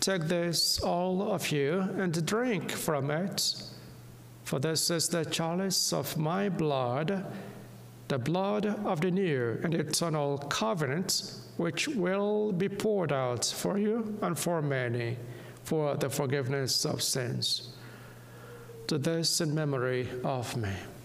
Take this, all of you, and drink from it, for this is the chalice of my blood, the blood of the new and eternal covenant, which will be poured out for you and for many, for the forgiveness of sins. Do this in memory of me.